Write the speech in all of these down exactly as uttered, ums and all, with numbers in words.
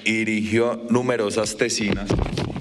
y dirigió numerosas tesinas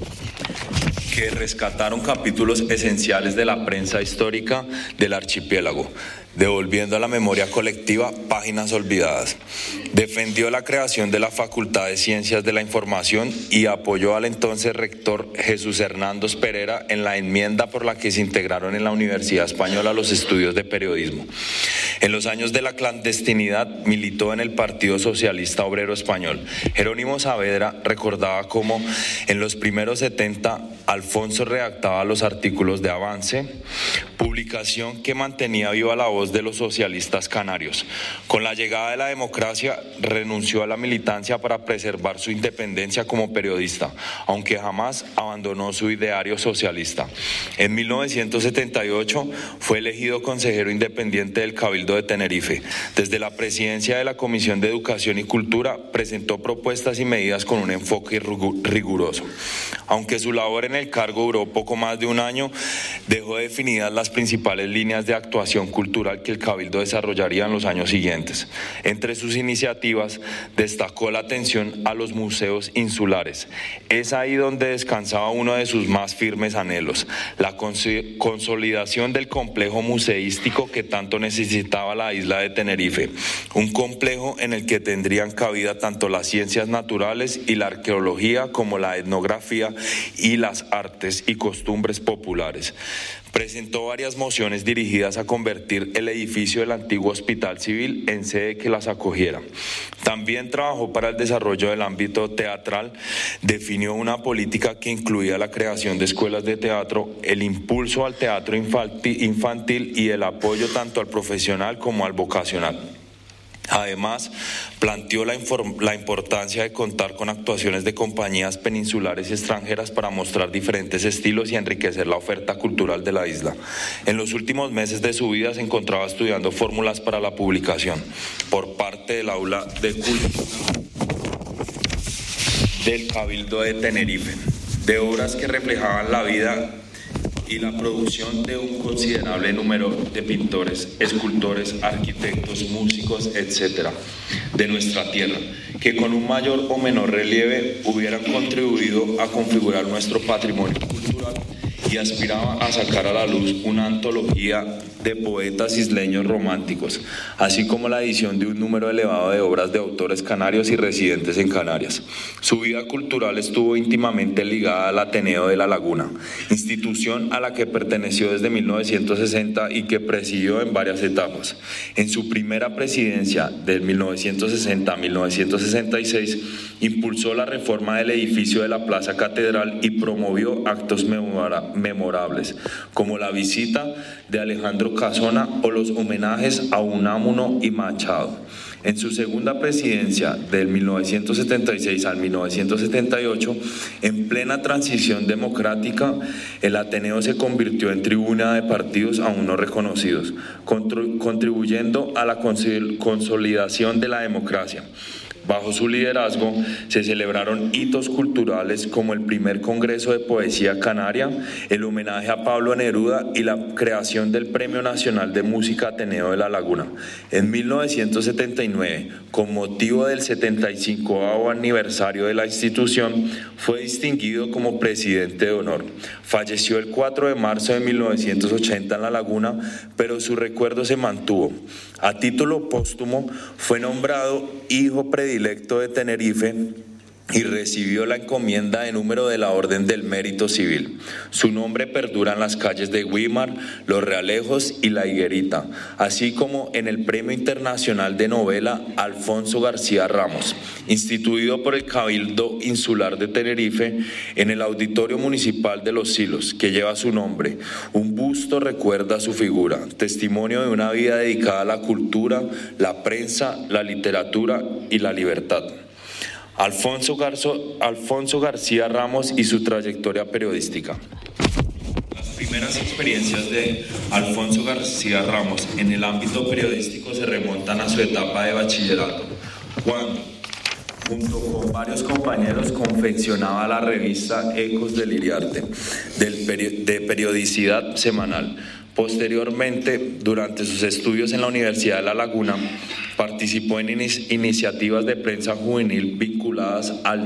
que rescataron capítulos esenciales de la prensa histórica del archipiélago, devolviendo a la memoria colectiva páginas olvidadas. Defendió la creación de la Facultad de Ciencias de la Información y apoyó al entonces rector Jesús Hernández Pereira en la enmienda por la que se integraron en la Universidad Española los estudios de periodismo. En los años de la clandestinidad militó en el Partido Socialista Obrero Español. Jerónimo Saavedra recordaba cómo en los primeros setenta Alfonso redactaba los artículos de Avance, publicación que mantenía viva la voz de los socialistas canarios. Con la llegada de la democracia renunció a la militancia para preservar su independencia como periodista, aunque jamás abandonó su ideario socialista. En mil novecientos setenta y ocho fue elegido consejero independiente del Cabildo de Tenerife. Desde la presidencia de la Comisión de Educación y Cultura presentó propuestas y medidas con un enfoque riguroso. Aunque su labor en el cargo duró poco más de un año, dejó definidas las principales líneas de actuación cultural que el Cabildo desarrollaría en los años siguientes. Entre sus iniciativas destacó la atención a los museos insulares. Es ahí donde descansaba uno de sus más firmes anhelos, la cons- consolidación del complejo museístico que tanto necesitaba la isla de Tenerife, un complejo en el que tendrían cabida tanto las ciencias naturales y la arqueología como la etnografía y las artes y costumbres populares. Presentó varias mociones dirigidas a convertir el edificio del antiguo Hospital Civil en sede que las acogiera. También trabajó para el desarrollo del ámbito teatral, definió una política que incluía la creación de escuelas de teatro, el impulso al teatro infantil y el apoyo tanto al profesional como al vocacional. Además, planteó la, inform- la importancia de contar con actuaciones de compañías peninsulares y extranjeras para mostrar diferentes estilos y enriquecer la oferta cultural de la isla. En los últimos meses de su vida se encontraba estudiando fórmulas para la publicación por parte del aula de cultura del Cabildo de Tenerife, de obras que reflejaban la vida y la producción de un considerable número de pintores, escultores, arquitectos, músicos, etcétera, de nuestra tierra, que con un mayor o menor relieve hubieran contribuido a configurar nuestro patrimonio cultural y aspiraba a sacar a la luz una antología de poetas isleños románticos, así como la edición de un número elevado de obras de autores canarios y residentes en Canarias. Su vida cultural estuvo íntimamente ligada al Ateneo de La Laguna, institución a la que perteneció desde mil novecientos sesenta y que presidió en varias etapas. En su primera presidencia, de mil novecientos sesenta a mil novecientos sesenta y seis, impulsó la reforma del edificio de la Plaza Catedral y promovió actos memora- memorables, como la visita de Alejandro Casona o los homenajes a Unamuno y Machado. En su segunda presidencia, del mil novecientos setenta y seis al mil novecientos setenta y ocho, en plena transición democrática, el Ateneo se convirtió en tribuna de partidos aún no reconocidos, contribuyendo a la consolidación de la democracia. Bajo su liderazgo se celebraron hitos culturales como el primer Congreso de Poesía Canaria, el homenaje a Pablo Neruda y la creación del Premio Nacional de Música Ateneo de La Laguna. En mil novecientos setenta y nueve, con motivo del setenta y cincoavo aniversario de la institución, fue distinguido como presidente de honor. Falleció el cuatro de marzo de mil novecientos ochenta en La Laguna, pero su recuerdo se mantuvo. A título póstumo fue nombrado hijo predilecto de Tenerife y recibió la encomienda de número de la Orden del Mérito Civil. Su nombre perdura en las calles de Güímar, Los Realejos y La Higuerita, así como en el Premio Internacional de Novela Alfonso García Ramos, instituido por el Cabildo Insular de Tenerife en el Auditorio Municipal de Los Silos, que lleva su nombre. Un busto recuerda su figura, testimonio de una vida dedicada a la cultura, la prensa, la literatura y la libertad. Alfonso, Garzo, Alfonso García Ramos y su trayectoria periodística. Las primeras experiencias de Alfonso García Ramos en el ámbito periodístico se remontan a su etapa de bachillerato, cuando, junto con varios compañeros, confeccionaba la revista Ecos del Iriarte, del peri- de periodicidad semanal. Posteriormente, durante sus estudios en la Universidad de La Laguna, participó en inici- iniciativas de prensa juvenil vinculadas al